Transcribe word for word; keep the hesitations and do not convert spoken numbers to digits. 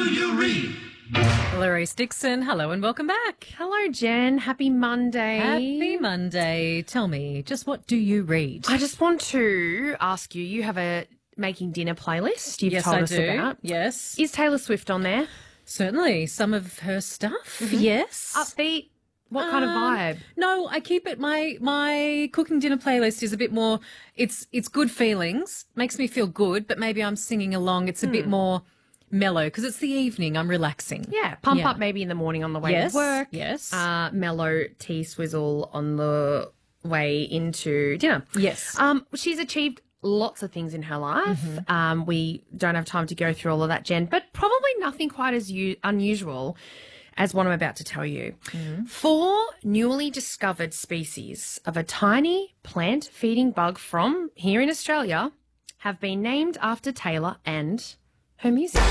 you read? Larissa Dixon, hello and welcome back. Hello, Jen. Happy Monday. Happy Monday. Tell me, just what do you read? I just want to ask you, you have a making dinner playlist you've yes, told I us do. about. Yes. Is Taylor Swift on there? Certainly. Some of her stuff, yes. Upbeat? What kind of Um, vibe? No, I keep it. My my cooking dinner playlist is a bit more. It's it's good feelings, makes me feel good, but maybe I'm singing along. It's a bit more mellow because it's the evening. I'm relaxing. Yeah, pump Yeah. up maybe in the morning on the way Yes, to work. yes. Uh, mellow tea swizzle on the way into dinner. Yes. Um, she's achieved lots of things in her life. Um, we don't have time to go through all of that, Jen, but probably nothing quite as u- unusual as what I'm about to tell you. Four newly discovered species of a tiny plant-feeding bug from here in Australia have been named after Taylor and her music.